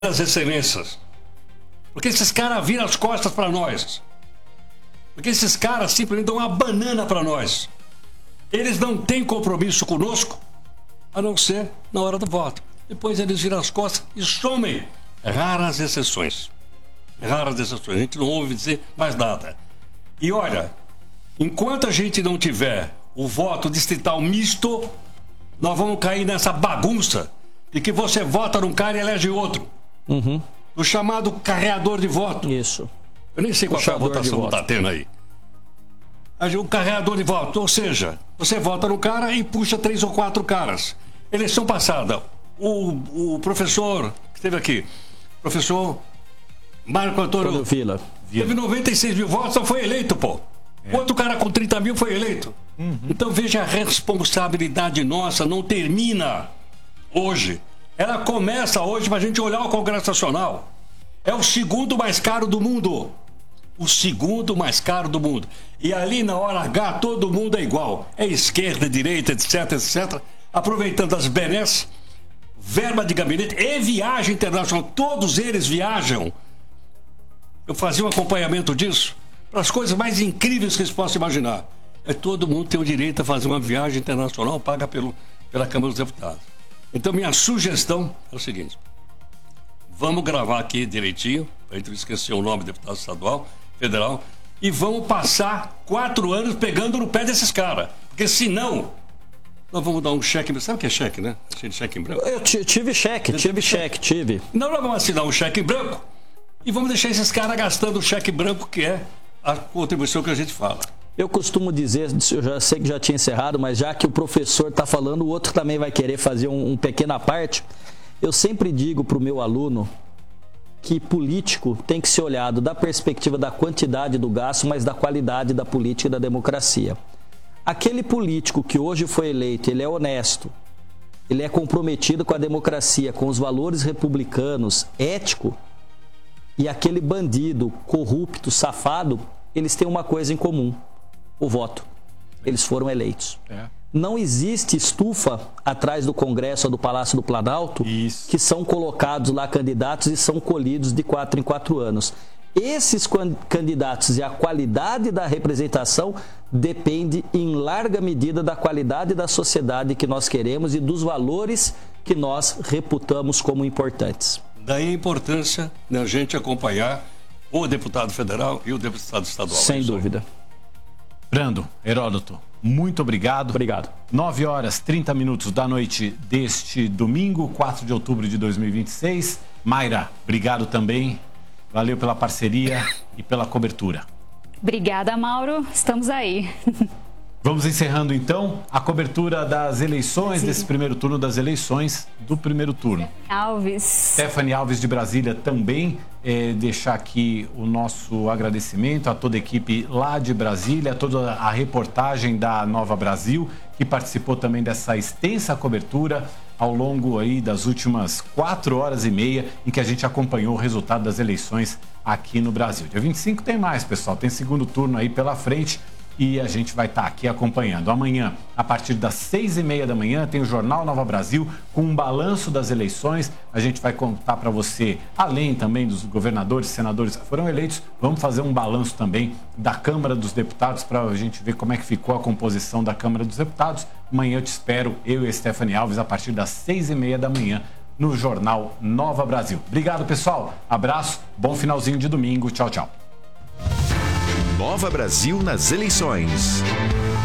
as excelências. Porque esses caras viram as costas para nós. Porque esses caras simplesmente dão uma banana para nós. Eles não têm compromisso conosco, a não ser na hora do voto. Depois eles viram as costas e somem. Raras exceções. Raras exceções. A gente não ouve dizer mais nada. E olha, enquanto a gente não tiver o voto distrital misto, nós vamos cair nessa bagunça de que você vota num cara e elege outro. Uhum. O chamado carreador de voto. Isso. Eu nem sei qual é a votação que está tendo aí. O carreador de voto, ou seja, você vota no cara e puxa 3 ou 4 caras. Eleição passada, o professor que esteve aqui, professor Marco Antônio Vila, teve 96 mil votos, só foi eleito, pô. Outro cara com 30 mil foi eleito. Então veja, a responsabilidade nossa não termina hoje. Ela começa hoje para a gente olhar o Congresso Nacional. É o segundo mais caro do mundo. O segundo mais caro do mundo. E ali na hora H todo mundo é igual. É esquerda, direita, etc, etc. Aproveitando as benesses, verba de gabinete e viagem internacional. Todos eles viajam. Eu fazia um acompanhamento disso para as coisas mais incríveis que vocês possam imaginar. Todo mundo tem o direito a fazer uma viagem internacional paga pela Câmara dos Deputados. Então minha sugestão é o seguinte: vamos gravar aqui direitinho, para a gente não esquecer o nome do deputado estadual, federal, e vamos passar 4 anos pegando no pé desses caras. Porque senão, nós vamos dar um cheque. Sabe o que é cheque, né? Cheque em branco. Eu tive cheque. Não, nós vamos assinar um cheque em branco e vamos deixar esses caras gastando o cheque branco, que é a contribuição que a gente fala. Eu costumo dizer, eu já sei que já tinha encerrado, mas já que o professor está falando, o outro também vai querer fazer um pequena parte. Eu sempre digo para o meu aluno que político tem que ser olhado da perspectiva da quantidade do gasto, mas da qualidade da política e da democracia. Aquele político que hoje foi eleito, ele é honesto, ele é comprometido com a democracia, com os valores republicanos, ético, e aquele bandido, corrupto, safado, eles têm uma coisa em comum: o voto. Eles foram eleitos. Não existe estufa atrás do Congresso ou do Palácio do Planalto que são colocados lá candidatos e são colhidos de 4 em 4 anos. Esses candidatos e a qualidade da representação depende em larga medida da qualidade da sociedade que nós queremos e dos valores que nós reputamos como importantes. Daí a importância da gente acompanhar o deputado federal e o deputado estadual. Sem dúvida. Brando, Heródoto, muito obrigado. Obrigado. 9h30 da noite deste domingo, 4 de outubro de 2026. Mayra, obrigado também. Valeu pela parceria e pela cobertura. Obrigada, Mauro. Estamos aí. Vamos encerrando, então, a cobertura das eleições, desse primeiro turno, das eleições do primeiro turno. Stephanie Alves de Brasília também. Deixar aqui o nosso agradecimento a toda a equipe lá de Brasília, a toda a reportagem da Nova Brasil, que participou também dessa extensa cobertura ao longo aí das últimas 4 horas e meia, em que a gente acompanhou o resultado das eleições aqui no Brasil. Dia 25 tem mais, pessoal, tem segundo turno aí pela frente. E a gente vai estar aqui acompanhando. Amanhã, a partir das 6h30 da manhã, tem o Jornal Nova Brasil com um balanço das eleições. A gente vai contar para você, além também dos governadores, senadores que foram eleitos, vamos fazer um balanço também da Câmara dos Deputados para a gente ver como é que ficou a composição da Câmara dos Deputados. Amanhã eu te espero, eu e a Stephanie Alves, a partir das 6h30 da manhã, no Jornal Nova Brasil. Obrigado, pessoal. Abraço, bom finalzinho de domingo. Tchau, tchau. Nova Brasil nas eleições.